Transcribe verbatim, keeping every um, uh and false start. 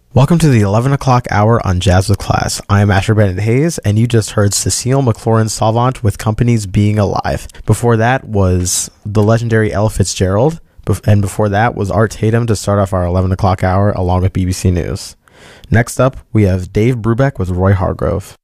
Welcome to the eleven o'clock hour on Jazz with Class. I am Asher Bennett Hayes, and you just heard Cecile McLaurin-Salvant with Company's Being Alive. Before that was the legendary Ella Fitzgerald, and before that was Art Tatum to start off our eleven o'clock hour along with B B C News. Next up, we have Dave Brubeck with Roy Hargrove.